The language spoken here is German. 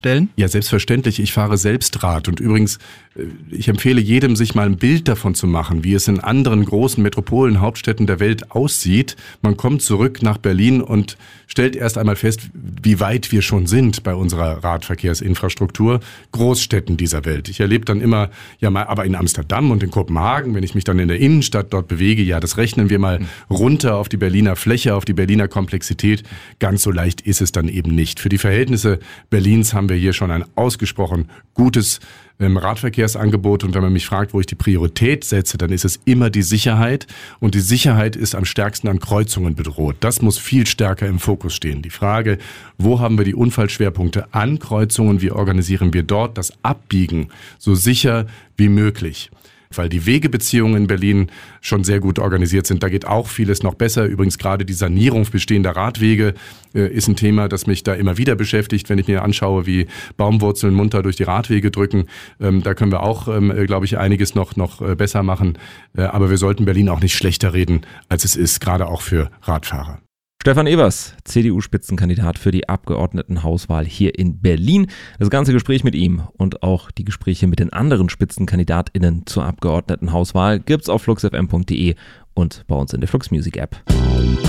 stellen? Ja, selbstverständlich. Ich fahre selbst Rad und übrigens, ich empfehle jedem, sich mal ein Bild davon zu machen, wie es in anderen großen Metropolen, Hauptstädten der Welt aussieht. Man kommt zurück nach Berlin und stellt erst einmal fest, wie weit wir schon sind bei unserer Radverkehrsinfrastruktur. Großstädten dieser Welt. Ich erlebe dann immer, ja mal, aber in Amsterdam und in Kopenhagen, wenn ich mich dann in der Innenstadt dort bewege, ja, das rechnen wir mal runter auf die Berliner Fläche, auf die Berliner Komplexität. Ganz so leicht ist es dann eben nicht. Für die Verhältnisse Berlins haben wir hier schon ein ausgesprochen gutes Radverkehrsangebot. Und wenn man mich fragt, wo ich die Priorität setze, dann ist es immer die Sicherheit. Und die Sicherheit ist am stärksten an Kreuzungen bedroht. Das muss viel stärker im Fokus stehen. Die Frage, wo haben wir die Unfallschwerpunkte an Kreuzungen? Wie organisieren wir dort das Abbiegen so sicher wie möglich? Weil die Wegebeziehungen in Berlin schon sehr gut organisiert sind. Da geht auch vieles noch besser. Übrigens gerade die Sanierung bestehender Radwege ist ein Thema, das mich da immer wieder beschäftigt, wenn ich mir anschaue, wie Baumwurzeln munter durch die Radwege drücken. Da können wir auch, glaube ich, einiges noch besser machen. Aber wir sollten Berlin auch nicht schlechter reden, als es ist, gerade auch für Radfahrer. Stefan Evers, CDU-Spitzenkandidat für die Abgeordnetenhauswahl hier in Berlin. Das ganze Gespräch mit ihm und auch die Gespräche mit den anderen SpitzenkandidatInnen zur Abgeordnetenhauswahl gibt's auf fluxfm.de und bei uns in der Flux Music App.